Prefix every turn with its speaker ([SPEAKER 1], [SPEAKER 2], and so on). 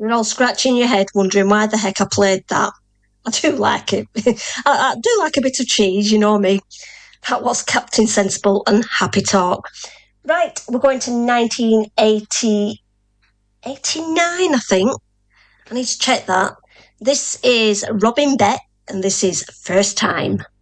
[SPEAKER 1] You're all scratching your head, wondering why the heck I played that. I do like it. I do like a bit of cheese, you know me. That was Captain Sensible and Happy Talk. Right, we're going to 1989, I think. I need to check that. This is Robin Beck, and this is First Time.